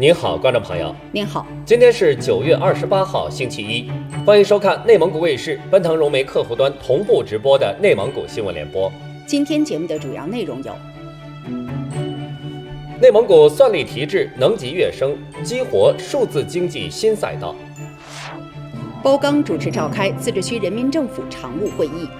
您好，观众朋友。 您好， 今天是9月28号，星期一，欢迎收看内蒙古卫视奔腾融媒客户端同步直播的内蒙古新闻联播。 今天节目的主要内容有： 内蒙古算力提质能级跃升，激活数字经济新赛道； 包钢主持召开自治区人民政府常务会议。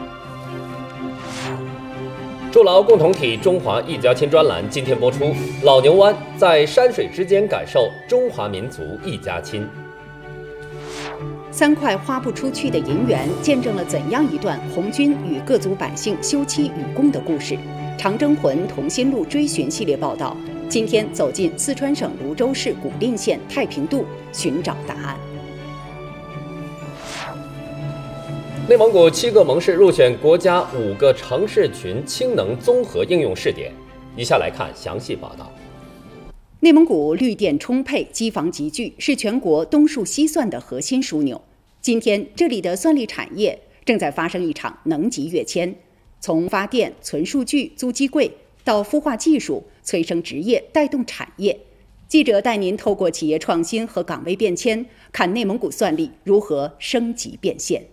筑牢共同体中华一家亲专栏今天播出，老牛湾在山水之间感受中华民族一家亲。 3块花不出去的银元，见证了怎样一段红军与各族百姓休戚与共的故事？长征魂同心路追寻系列报道，今天走进四川省泸州市古蔺县太平渡，寻找答案。 内蒙古7个盟市入选国家5个城市群氢能综合应用试点。以下来看详细报道。 内蒙古绿电充沛，机房集聚，是全国东数西算的核心枢纽。今天，这里的算力产业正在发生一场能级跃迁，从发电、存数据、租机柜到孵化技术，催生职业，带动产业。记者带您透过企业创新和岗位变迁，看内蒙古算力如何升级变现。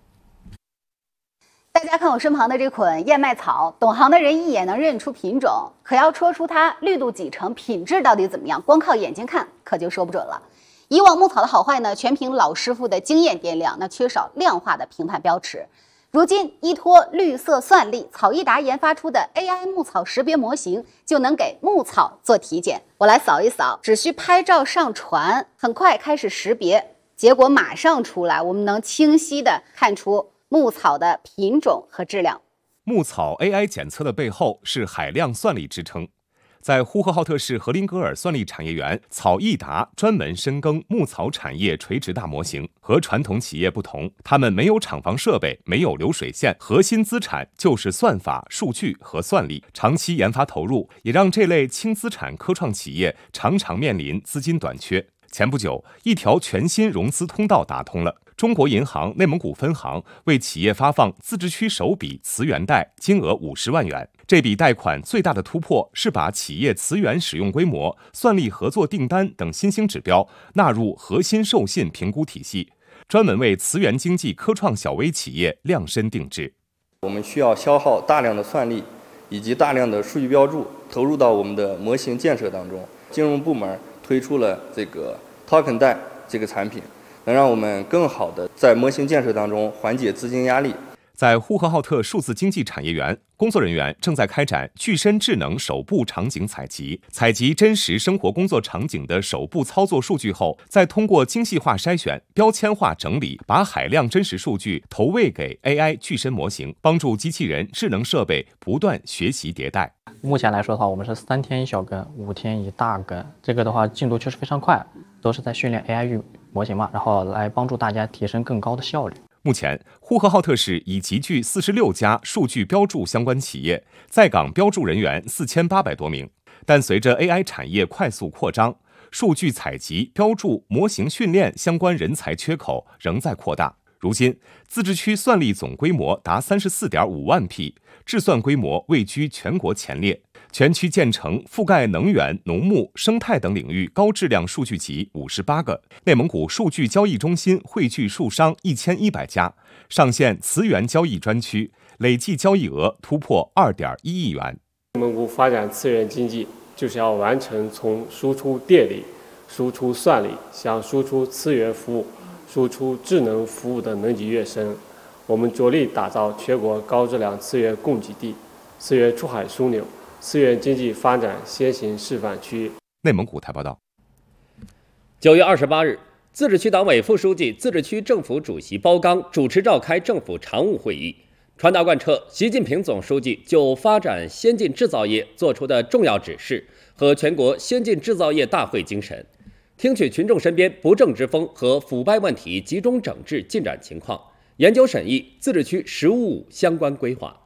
大家看我身旁的这捆燕麦草，懂行的人一眼能认出品种，可要戳出它绿度几成，品质到底怎么样，光靠眼睛看可就说不准了。以往牧草的好坏呢，全凭老师傅的经验掂量，那缺少量化的评判标尺。如今依托绿色算力，草益达研发出的 AI 牧草识别模型就能给牧草做体检。我来扫一扫，只需拍照上传，很快开始识别，结果马上出来，我们能清晰地看出牧草的品种和质量。 牧草 AI 检测的背后是海量算力支撑。在呼和浩特市和林格尔算力产业园，草益达专门深耕牧草产业垂直大模型。和传统企业不同，他们没有厂房设备，没有流水线，核心资产就是算法、数据和算力。长期研发投入，也让这类轻资产科创企业常常面临资金短缺。前不久，一条全新融资通道打通了。中国银行内蒙古分行为企业发放自治区首笔磁源贷，金额50万元。这笔贷款最大的突破是把企业磁源使用规模、算力合作订单等新兴指标纳入核心授信评估体系，专门为磁源经济科创小微企业量身定制。 我们需要消耗大量的算力以及大量的数据标注，投入到我们的模型建设当中。金融部门推出了这个 Token 贷这个产品，能让我们更好的在模型建设当中缓解资金压力。 在呼和浩特数字经济产业园，工作人员正在开展具身智能手部场景采集，采集真实生活工作场景的手部操作数据后，再通过精细化筛选、标签化整理，把海量真实数据投喂给 AI 具身模型，帮助机器人、智能设备不断学习迭代。 目前来说的话，我们是3天一小更，5天一大更，这个的话进度确实非常快，都是在训练 AI 模型嘛，然后来帮助大家提升更高的效率。 目前，呼和浩特市已集聚46家数据标注相关企业，在岗标注人员4800多名。但随着 AI 产业快速扩张，数据采集、标注、模型训练相关人才缺口仍在扩大。如今，自治区算力总规模达34.5万匹，制算规模位居全国前列。全区建成覆盖能源、农牧、生态等领域高质量数据集58个，内蒙古数据交易中心汇聚数商1100家，上线磁源交易专区，累计交易额突破2.1亿元。 内蒙古发展磁源经济，就是要完成从输出电力、输出算力向输出磁源服务、输出智能服务的能级跃升。我们着力打造全国高质量磁源供给地、磁源出海枢纽、磁源经济发展先行示范区。 内蒙古台报道。 9月28日，自治区党委副书记、自治区政府主席包钢主持召开政府常务会议，传达贯彻习近平总书记就发展先进制造业作出的重要指示和全国先进制造业大会精神，听取群众身边不正之风和腐败问题集中整治进展情况，研究审议自治区“十五五”相关规划。